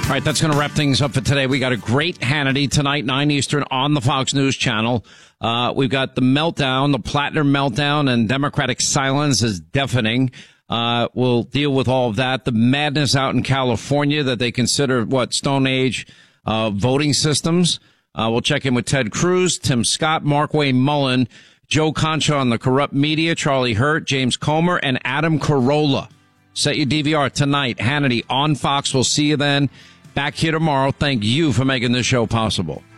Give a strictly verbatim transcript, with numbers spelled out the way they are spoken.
All right, that's going to wrap things up for today. We got a great Hannity tonight, nine Eastern, on the Fox News Channel. Uh, we've got the meltdown, the Plattner meltdown, and Democratic silence is deafening. Uh, we'll deal with all of that. The madness out in California that they consider, what, Stone Age uh, voting systems. Uh, we'll check in with Ted Cruz, Tim Scott, Markway Mullen, Joe Concha on the corrupt media, Charlie Hurt, James Comer, and Adam Carolla. Set your D V R tonight. Hannity on Fox. We'll see you then. Back here tomorrow. Thank you for making this show possible.